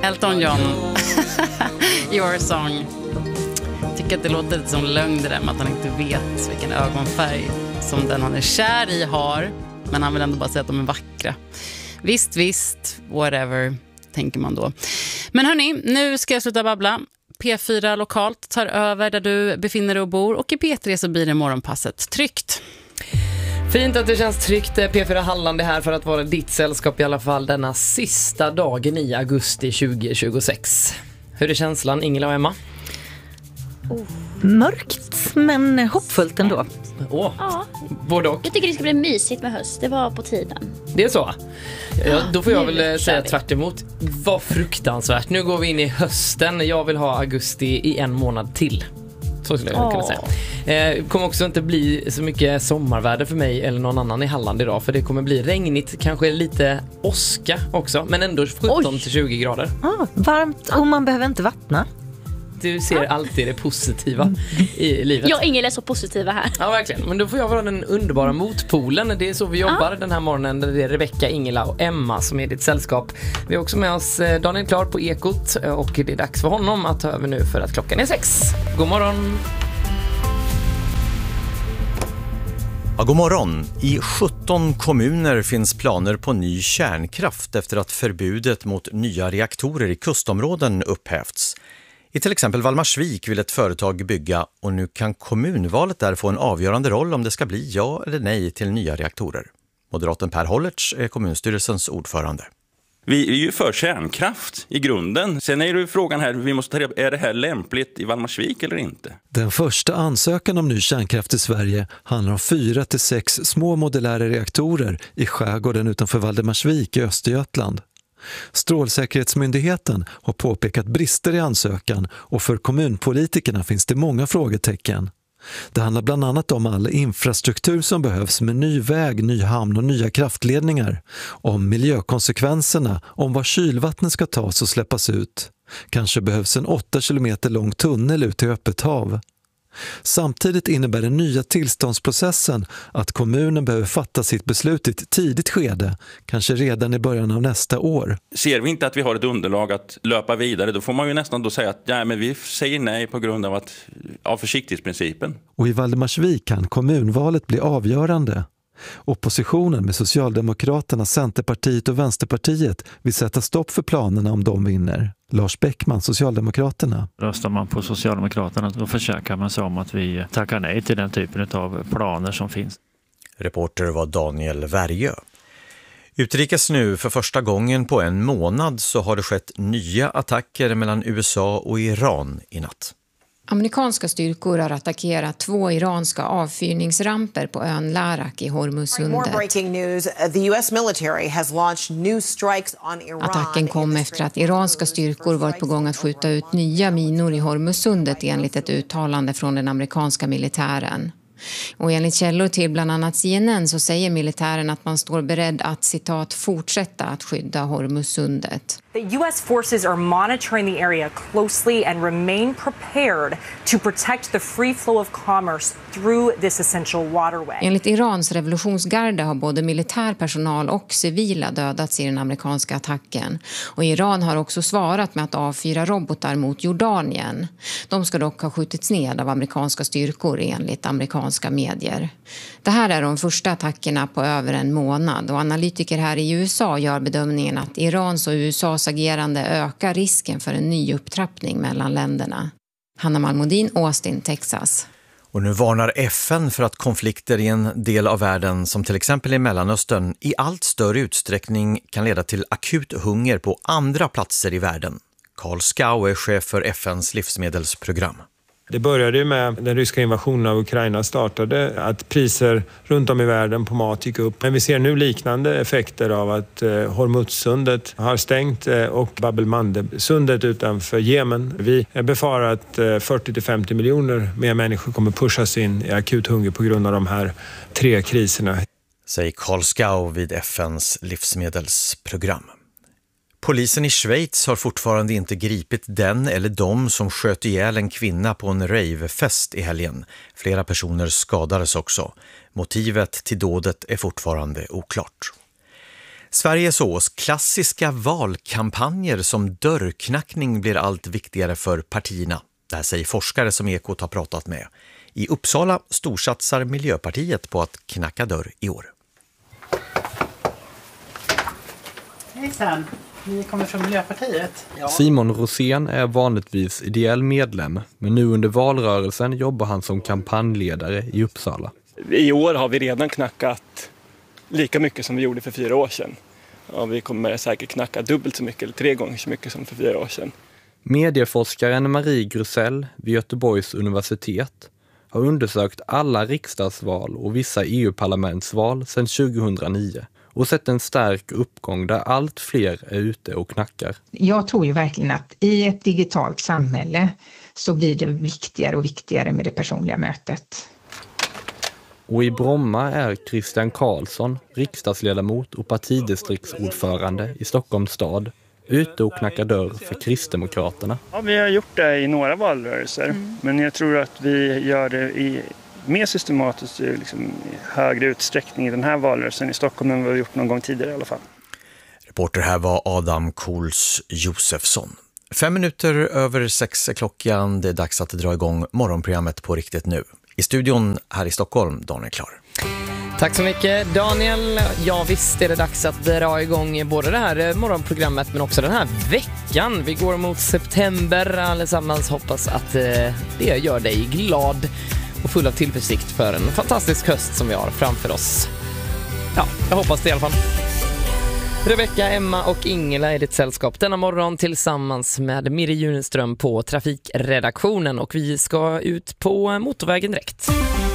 Elton John. Your Song. Jag tycker att det låter lite som lögn det där med att han inte vet vilken ögonfärg som den han är kär i har. Men han vill ändå bara säga att de är vackra. Visst, whatever, tänker man då. Men hörni, nu ska jag sluta babbla. P4 lokalt tar över där du befinner dig och bor. Och i P3 så blir det morgonpasset tryggt. Fint att det känns tryggt. P4 Halland är här för att vara ditt sällskap i alla fall denna sista dagen i augusti 2026. Hur är känslan, Ingela och Emma? Mörkt, men hoppfullt ändå. Ja. Både och. Jag tycker det ska bli mysigt med höst. Det var på tiden. Det är så? Ja, då får jag väl säga vi. tvärt emot. Vad fruktansvärt. Nu går vi in i hösten. Jag vill ha augusti i en månad till. Så skulle jag kunna säga. Det kommer också inte bli så mycket sommarväder för mig eller någon annan i Halland idag. För det kommer bli regnigt, kanske lite åska också. Men ändå 17-20 grader. Varmt och man behöver inte vattna. Du ser alltid det positiva i livet. Jag och Ingela är så positiva här. Ja, verkligen. Men då får jag vara den underbara motpolen. Det är så vi jobbar den här morgonen. Det är Rebecca, Ingela och Emma som är ditt sällskap. Vi har också med oss Daniel Klar på Ekot. Och det är dags för honom att ta över nu för att klockan är 6. God morgon! Ja, god morgon. I 17 kommuner finns planer på ny kärnkraft efter att förbudet mot nya reaktorer i kustområden upphävts. I till exempel Valdemarsvik vill ett företag bygga och nu kan kommunvalet där få en avgörande roll om det ska bli ja eller nej till nya reaktorer. Moderaten Per Hollertz är kommunstyrelsens ordförande. Vi är ju för kärnkraft i grunden. Sen är det frågan här, är det här lämpligt i Valdemarsvik eller inte? Den första ansökan om ny kärnkraft i Sverige handlar om 4-6 små modulära reaktorer i skärgården utanför Valdemarsvik i Östergötland. Strålsäkerhetsmyndigheten har påpekat brister i ansökan och för kommunpolitikerna finns det många frågetecken. Det handlar bland annat om all infrastruktur som behövs med ny väg, ny hamn och nya kraftledningar, om miljökonsekvenserna, om var kylvattnet ska tas och släppas ut. Kanske behövs en 8 kilometer lång tunnel ut till öppet hav. Samtidigt innebär den nya tillståndsprocessen att kommunen behöver fatta sitt beslut i ett tidigt skede, kanske redan i början av nästa år. Ser vi inte att vi har ett underlag att löpa vidare, då får man ju nästan då säga att men vi säger nej på grund av försiktighetsprincipen. Och i Valdemarsvik kan kommunvalet bli avgörande. Oppositionen med Socialdemokraterna, Centerpartiet och Vänsterpartiet vill sätta stopp för planerna om de vinner. Lars Bäckman, Socialdemokraterna. Röstar man på Socialdemokraterna då försöker man sig om att vi tackar nej till den typen av planer som finns. Reporter var Daniel Värjö. Utrikes nu för första gången på en månad så har det skett nya attacker mellan USA och Iran i natt. Amerikanska styrkor har attackerat 2 iranska avfyrningsramper på ön Larak i Hormuzsundet. Attacken kom efter att iranska styrkor varit på gång att skjuta ut nya minor i Hormuzsundet enligt ett uttalande från den amerikanska militären. Och enligt källor till bland annat CNN så säger militären att man står beredd att, citat, fortsätta att skydda Hormuzsundet. The US forces are monitoring the area closely and remain prepared to protect the free flow of commerce through this essential waterway. Enligt Irans revolutionsgarde har både militär personal och civila dödats i den amerikanska attacken. Och Iran har också svarat med att avfyra robotar mot Jordanien. De ska dock ha skjutits ned av amerikanska styrkor enligt amerikanska medier. Det här är de första attackerna på över en månad och analytiker här i USA gör bedömningen att Irans och USAs agerande ökar risken för en ny upptrappning mellan länderna. Hanna Malmodin, Austin, Texas. Och nu varnar FN för att konflikter i en del av världen som till exempel i Mellanöstern i allt större utsträckning kan leda till akut hunger på andra platser i världen. Carl Skau är chef för FNs livsmedelsprogram. Det började ju med den ryska invasionen av Ukraina startade, att priser runt om i världen på mat gick upp. Men vi ser nu liknande effekter av att Hormuzsundet har stängt och Bab el-Mandeb-sundet utanför Jemen. Vi befarar att 40-50 miljoner mer människor kommer pushas in i akut hunger på grund av de här 3 kriserna. Säger Carl Skau vid FNs livsmedelsprogram. Polisen i Schweiz har fortfarande inte gripit den eller de som sköt ihjäl en kvinna på en ravefest i helgen. Flera personer skadades också. Motivet till dådet är fortfarande oklart. Sveriges Ås klassiska valkampanjer som dörrknackning blir allt viktigare för partierna. Det här säger forskare som Ekot har pratat med. I Uppsala storsatsar Miljöpartiet på att knacka dörr i år. Hejsan, vi kommer från Miljöpartiet. Simon Rosén är vanligtvis ideell medlem, men nu under valrörelsen jobbar han som kampanjledare i Uppsala. I år har vi redan knackat lika mycket som vi gjorde för 4 år sedan. Och vi kommer säkert knacka dubbelt så mycket eller 3 gånger så mycket som för 4 år sedan. Medieforskaren Marie Grusell vid Göteborgs universitet har undersökt alla riksdagsval och vissa EU-parlamentsval sedan 2009 och sett en stark uppgång där allt fler är ute och knackar. Jag tror ju verkligen att i ett digitalt samhälle så blir det viktigare och viktigare med det personliga mötet. Och i Bromma är Christian Karlsson, riksdagsledamot och partidistriktsordförande i Stockholms stad, ute och knackar dörr för Kristdemokraterna. Ja, vi har gjort det i några valrörelser, men jag tror att vi gör det i mer systematiskt i högre utsträckning i den här valrörelsen i Stockholm än vad vi gjort någon gång tidigare i alla fall. Reporter här var Adam Kohls Josefsson. 5 minuter över 6 är klockan. Det är dags att dra igång morgonprogrammet på riktigt nu. I studion här i Stockholm, Daniel Klar. Tack så mycket Daniel. Ja visst är det dags att dra igång både det här morgonprogrammet men också den här veckan. Vi går mot september. Allesammans hoppas att det gör dig glad och full av tillförsikt för en fantastisk höst som vi har framför oss. Ja, jag hoppas det i alla fall. Rebecka, Emma och Ingela är ditt sällskap denna morgon tillsammans med Mirre Junström på trafikredaktionen och vi ska ut på motorvägen direkt.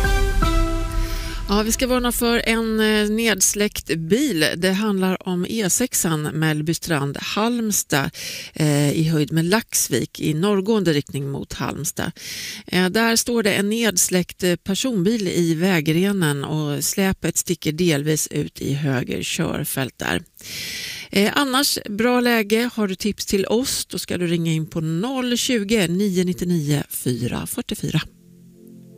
Ja, vi ska varna för en nedsläckt bil. Det handlar om E6 Mellbystrand-Halmstad i höjd med Laxvik i norrgående riktning mot Halmstad. Där står det en nedsläckt personbil i vägrenen och släpet sticker delvis ut i höger körfält där. Annars, bra läge. Har du tips till oss, då ska du ringa in på 020 999 444.